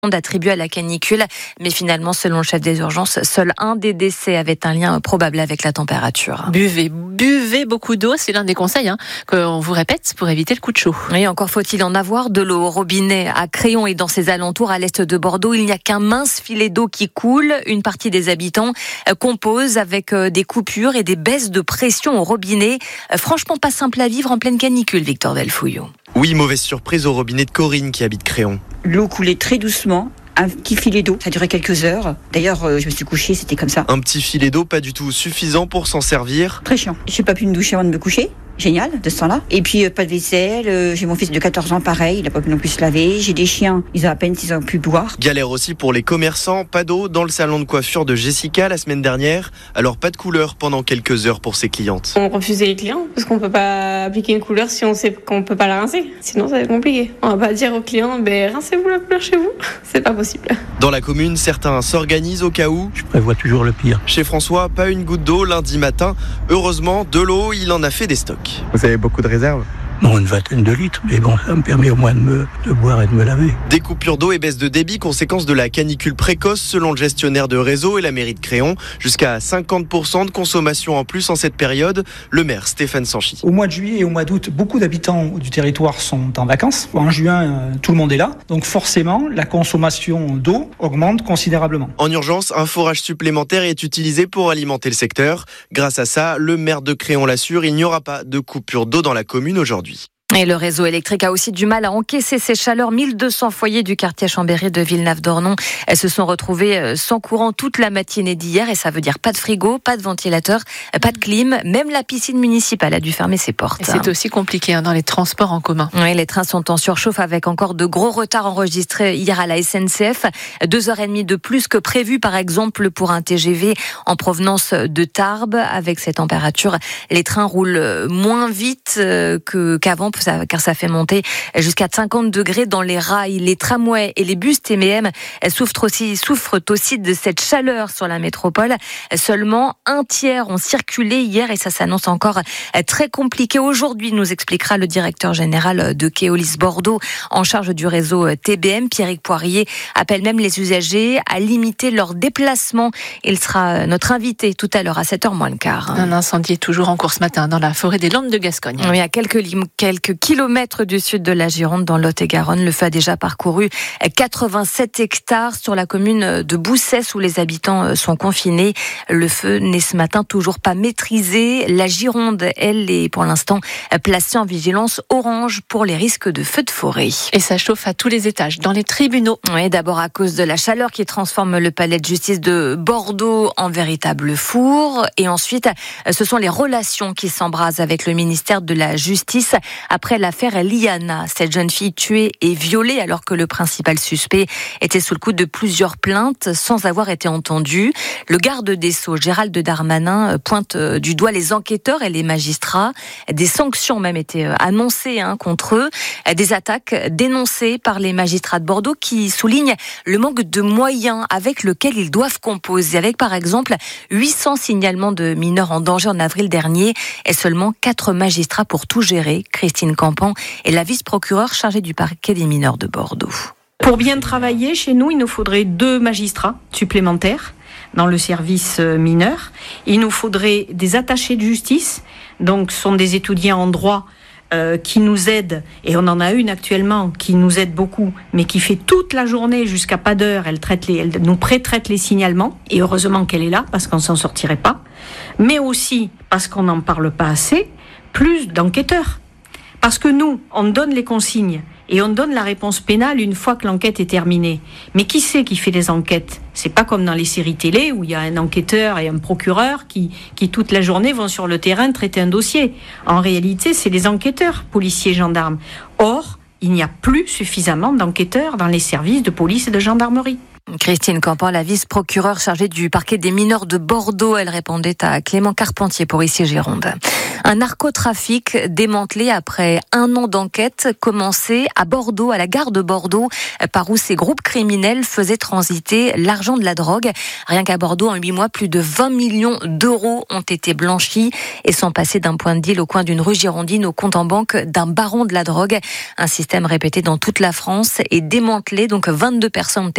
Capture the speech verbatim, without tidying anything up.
attribué à la canicule, mais finalement, selon le chef des urgences, seul un des décès avait un lien probable avec la température. Buvez, buvez beaucoup d'eau, c'est l'un des conseils hein, qu'on vous répète pour éviter le coup de chaud. Oui, encore faut-il en avoir de l'eau au robinet à Créon et dans ses alentours à l'est de Bordeaux. Il n'y a qu'un mince filet d'eau qui coule. Une partie des habitants compose avec des coupures et des baisses de pression au robinet. Franchement, pas simple à vivre en pleine canicule, Victor Delfouillot. Oui, mauvaise surprise au robinet de Corinne qui habite Créon. L'eau coulait très doucement, un petit filet d'eau, ça durait quelques heures. D'ailleurs, euh, je me suis couchée, c'était comme ça. Un petit filet d'eau pas du tout suffisant pour s'en servir. Très chiant. J'ai pas pu me doucher avant de me coucher. Génial, de ce temps-là. Et puis, euh, pas de vaisselle. Euh, j'ai mon fils de quatorze ans, pareil, il n'a pas pu non plus se laver. J'ai des chiens, ils ont à peine s'ils ont pu boire. Galère aussi pour les commerçants. Pas d'eau dans le salon de coiffure de Jessica la semaine dernière. Alors, pas de couleur pendant quelques heures pour ses clientes. On refusait les clients parce qu'on peut pas appliquer une couleur si on sait qu'on peut pas la rincer. Sinon, ça va être compliqué. On va pas dire aux clients, ben, rincez-vous la couleur chez vous. C'est pas possible. Dans la commune, certains s'organisent au cas où. Je prévois toujours le pire. Chez François, pas une goutte d'eau lundi matin. Heureusement, de l'eau, il en a fait des stocks. Vous avez beaucoup de réserves ? Non, une vingtaine de litres, mais bon, ça me permet au moins de, me, de boire et de me laver. Des coupures d'eau et baisse de débit, conséquence de la canicule précoce selon le gestionnaire de réseau et la mairie de Créon. Jusqu'à cinquante pour cent de consommation en plus en cette période. Le maire Stéphane Sanchi. Au mois de juillet et au mois d'août, beaucoup d'habitants du territoire sont en vacances. En juin, tout le monde est là. Donc forcément, la consommation d'eau augmente considérablement. En urgence, un forage supplémentaire est utilisé pour alimenter le secteur. Grâce à ça, le maire de Créon l'assure, il n'y aura pas de coupure d'eau dans la commune aujourd'hui. Et le réseau électrique a aussi du mal à encaisser ces chaleurs. mille deux cents foyers du quartier Chambéry de Villeneuve-d'Ornon elles se sont retrouvés sans courant toute la matinée d'hier. Et ça veut dire pas de frigo, pas de ventilateur, pas de clim. Même la piscine municipale a dû fermer ses portes. Et c'est aussi compliqué hein, dans les transports en commun. Oui, les trains sont en surchauffe avec encore de gros retards enregistrés hier à la S N C F. Deux heures et demie de plus que prévu, par exemple, pour un T G V en provenance de Tarbes. Avec ces températures, les trains roulent moins vite que, qu'avant. Ça, car ça fait monter jusqu'à cinquante degrés dans les rails. Les tramways et les bus T M M souffrent aussi, souffrent aussi de cette chaleur sur la métropole. Seulement un tiers ont circulé hier et ça s'annonce encore très compliqué. Aujourd'hui, nous expliquera le directeur général de Keolis Bordeaux en charge du réseau T B M. Pierrick Poirier appelle même les usagers à limiter leurs déplacements. Il sera notre invité tout à l'heure à sept heures moins le quart. Un incendie est toujours en cours ce matin dans la forêt des Landes de Gascogne. Oui, à quelques, quelques kilomètres du sud de la Gironde, dans Lot-et-Garonne. Le feu a déjà parcouru quatre-vingt-sept hectares sur la commune de Boussès où les habitants sont confinés. Le feu n'est ce matin toujours pas maîtrisé. La Gironde, elle, est pour l'instant placée en vigilance orange pour les risques de feux de forêt. Et ça chauffe à tous les étages, dans les tribunaux. Oui, d'abord à cause de la chaleur qui transforme le palais de justice de Bordeaux en véritable four. Et ensuite, ce sont les relations qui s'embrasent avec le ministère de la Justice après l'affaire Liana, cette jeune fille tuée et violée alors que le principal suspect était sous le coup de plusieurs plaintes sans avoir été entendu. Le garde des Sceaux, Gérald Darmanin, pointe du doigt les enquêteurs et les magistrats. Des sanctions ont même été annoncées hein, contre eux. Des attaques dénoncées par les magistrats de Bordeaux qui soulignent le manque de moyens avec lesquels ils doivent composer. Avec par exemple huit cents signalements de mineurs en danger en avril dernier et seulement quatre magistrats pour tout gérer. Christine Campan est la vice-procureure chargée du parquet des mineurs de Bordeaux. Pour bien travailler, chez nous, il nous faudrait deux magistrats supplémentaires dans le service mineur. Il nous faudrait des attachés de justice, donc ce sont des étudiants en droit euh, qui nous aident, et on en a une actuellement qui nous aide beaucoup, mais qui fait toute la journée jusqu'à pas d'heure, elle, traite les, elle nous pré-traite les signalements, et heureusement qu'elle est là, parce qu'on ne s'en sortirait pas, mais aussi parce qu'on n'en parle pas assez, plus d'enquêteurs. Parce que nous, on donne les consignes et on donne la réponse pénale une fois que l'enquête est terminée. Mais qui c'est qui fait les enquêtes ? C'est pas comme dans les séries télé où il y a un enquêteur et un procureur qui, qui toute la journée vont sur le terrain traiter un dossier. En réalité, c'est les enquêteurs, policiers, gendarmes. Or, il n'y a plus suffisamment d'enquêteurs dans les services de police et de gendarmerie. Christine Campan, la vice-procureure chargée du parquet des mineurs de Bordeaux, elle répondait à Clément Carpentier pour Ici Gironde. Un narcotrafic démantelé après un an d'enquête commencée à Bordeaux, à la gare de Bordeaux, par où ces groupes criminels faisaient transiter l'argent de la drogue. Rien qu'à Bordeaux, en huit mois, plus de vingt millions d'euros ont été blanchis et sont passés d'un point de deal au coin d'une rue girondine au compte en banque d'un baron de la drogue. Un système répété dans toute la France et démantelé, donc vingt-deux personnes ont